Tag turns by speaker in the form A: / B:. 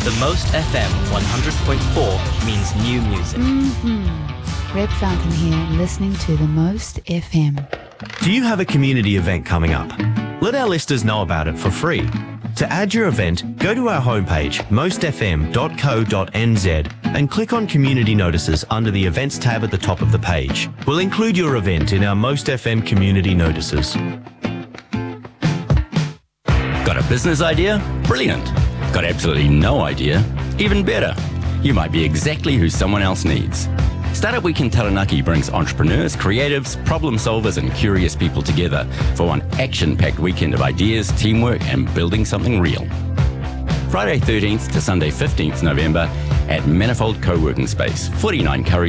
A: The Most FM 100.4 means new music.
B: Reb Fountain here, listening to The Most FM.
C: Do you have a community event coming up? Let our listeners know about it for free. To add your event, go to our homepage, mostfm.co.nz, and click on Community Notices under the Events tab at the top of the page. We'll include your event in our Most FM Community Notices.
D: Got a business idea? Brilliant. Got absolutely no idea? Even better. You might be exactly who someone else needs. Startup Week in Taranaki brings entrepreneurs, creatives, problem solvers and curious people together for one action-packed weekend of ideas, teamwork and building something real. Friday 13th to Sunday 15th November at Manifold Co-working Space, 49 Curry